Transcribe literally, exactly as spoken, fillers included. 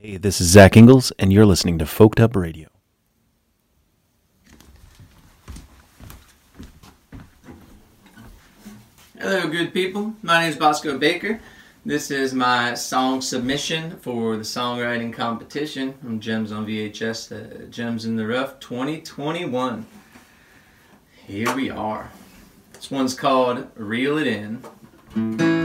Hey, this is Zach Ingalls, and you're listening to Folked Up Radio. Hello, good people. My name is Bosco Baker. This is my song submission for the songwriting competition from Gems on V H S, the Gems in the Rough twenty twenty-one. Here we are. This one's called Reel It In.